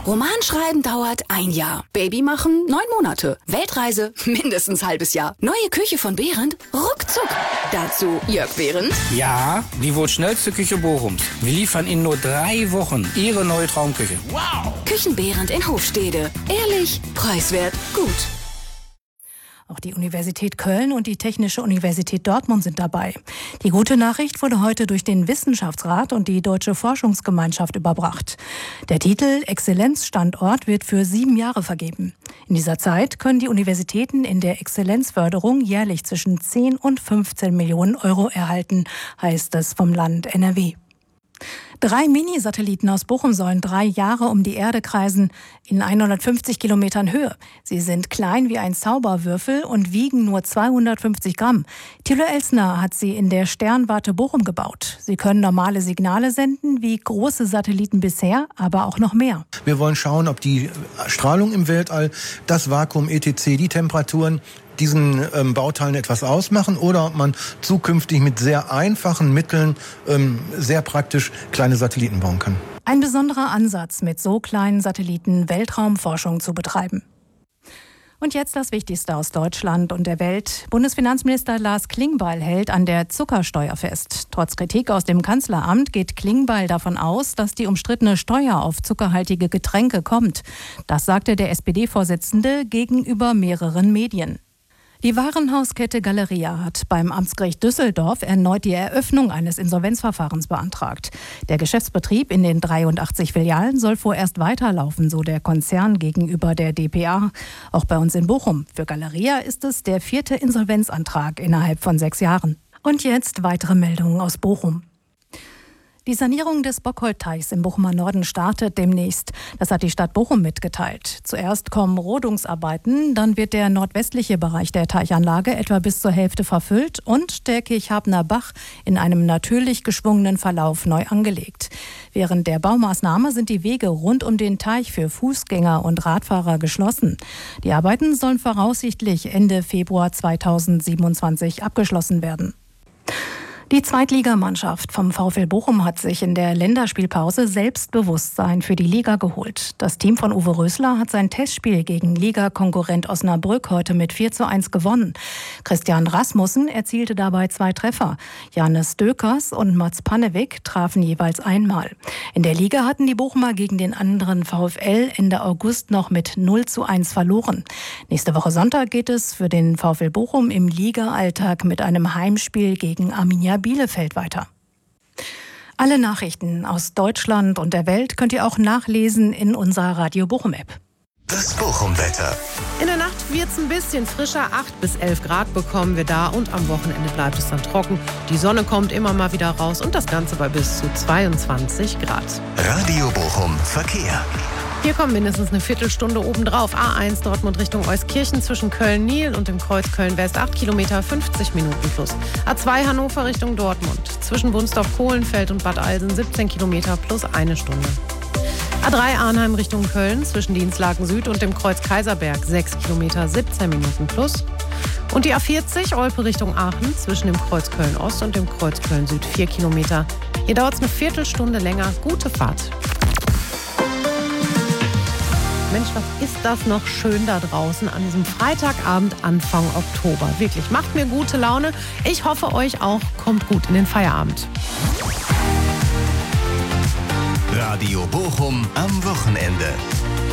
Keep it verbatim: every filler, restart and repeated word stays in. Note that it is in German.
Roman schreiben dauert ein Jahr. Baby machen neun Monate. Weltreise mindestens halbes Jahr. Neue Küche von Behrendt? Ruckzuck. Dazu Jörg Behrendt. Ja, die wohl schnellste Küche Bochums. Wir liefern in nur drei Wochen Ihre neue Traumküche. Wow! Küchen Behrendt in Hofstede. Ehrlich, preiswert, gut. Auch die Universität Köln und die Technische Universität Dortmund sind dabei. Die gute Nachricht wurde heute durch den Wissenschaftsrat und die Deutsche Forschungsgemeinschaft überbracht. Der Titel Exzellenzstandort wird für sieben Jahre vergeben. In dieser Zeit können die Universitäten in der Exzellenzförderung jährlich zwischen zehn und fünfzehn Millionen Euro erhalten, heißt es vom Land N R W. Drei Mini-Satelliten aus Bochum sollen drei Jahre um die Erde kreisen, in hundertfünfzig Kilometern Höhe. Sie sind klein wie ein Zauberwürfel und wiegen nur zweihundertfünfzig Gramm. Thilo Elsner hat sie in der Sternwarte Bochum gebaut. Sie können normale Signale senden, wie große Satelliten bisher, aber auch noch mehr. Wir wollen schauen, ob die Strahlung im Weltall, das Vakuum et cetera, die Temperaturen, diesen ähm, Bauteilen etwas ausmachen oder ob man zukünftig mit sehr einfachen Mitteln ähm, sehr praktisch kleine Satelliten bauen kann. Ein besonderer Ansatz, mit so kleinen Satelliten Weltraumforschung zu betreiben. Und jetzt das Wichtigste aus Deutschland und der Welt. Bundesfinanzminister Lars Klingbeil hält an der Zuckersteuer fest. Trotz Kritik aus dem Kanzleramt geht Klingbeil davon aus, dass die umstrittene Steuer auf zuckerhaltige Getränke kommt. Das sagte der S P D-Vorsitzende gegenüber mehreren Medien. Die Warenhauskette Galeria hat beim Amtsgericht Düsseldorf erneut die Eröffnung eines Insolvenzverfahrens beantragt. Der Geschäftsbetrieb in den dreiundachtzig Filialen soll vorerst weiterlaufen, so der Konzern gegenüber der d p a. Auch bei uns in Bochum. Für Galeria ist es der vierte Insolvenzantrag innerhalb von sechs Jahren. Und jetzt weitere Meldungen aus Bochum. Die Sanierung des Bockholtteichs im Bochumer Norden startet demnächst. Das hat die Stadt Bochum mitgeteilt. Zuerst kommen Rodungsarbeiten, dann wird der nordwestliche Bereich der Teichanlage etwa bis zur Hälfte verfüllt und der Kirchhabener Bach in einem natürlich geschwungenen Verlauf neu angelegt. Während der Baumaßnahme sind die Wege rund um den Teich für Fußgänger und Radfahrer geschlossen. Die Arbeiten sollen voraussichtlich Ende Februar zweitausendsiebenundzwanzig abgeschlossen werden. Die Zweitligamannschaft vom VfL Bochum hat sich in der Länderspielpause Selbstbewusstsein für die Liga geholt. Das Team von Uwe Rösler hat sein Testspiel gegen Ligakonkurrent Osnabrück heute mit vier zu eins gewonnen. Christian Rasmussen erzielte dabei zwei Treffer. Janis Dökers und Mats Pannewick trafen jeweils einmal. In der Liga hatten die Bochumer gegen den anderen VfL Ende August noch mit null zu eins verloren. Nächste Woche Sonntag geht es für den VfL Bochum im Liga-Alltag mit einem Heimspiel gegen Arminia Bielefeld weiter. Alle Nachrichten aus Deutschland und der Welt könnt ihr auch nachlesen in unserer Radio Bochum-App. Das Bochum-Wetter. In der Nacht wird es ein bisschen frischer. acht bis elf Grad bekommen wir da und am Wochenende bleibt es dann trocken. Die Sonne kommt immer mal wieder raus und das Ganze bei bis zu zweiundzwanzig Grad. Radio Bochum Verkehr. Hier kommt mindestens eine Viertelstunde obendrauf. A eins Dortmund Richtung Euskirchen zwischen Köln-Nil und dem Kreuz Köln-West acht Kilometer, fünfzig Minuten plus. A zwei Hannover Richtung Dortmund zwischen Bunsdorf-Kohlenfeld und Bad Eilsen siebzehn Kilometer plus eine Stunde. A drei Arnheim Richtung Köln zwischen Dienstlaken Süd und dem Kreuz Kaiserberg sechs Kilometer, siebzehn Minuten plus. Und die A vierzig Olpe Richtung Aachen zwischen dem Kreuz Köln-Ost und dem Kreuz Köln-Süd vier Kilometer. Hier dauert es eine Viertelstunde länger. Gute Fahrt. Mensch, was ist das noch schön da draußen an diesem Freitagabend Anfang Oktober. Wirklich, macht mir gute Laune. Ich hoffe, euch auch. Kommt gut in den Feierabend. Radio Bochum am Wochenende.